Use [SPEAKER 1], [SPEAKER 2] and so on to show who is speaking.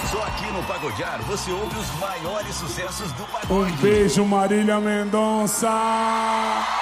[SPEAKER 1] Só aqui no Pagodear você ouve os maiores sucessos do pagode.
[SPEAKER 2] Um beijo, Marília Mendonça!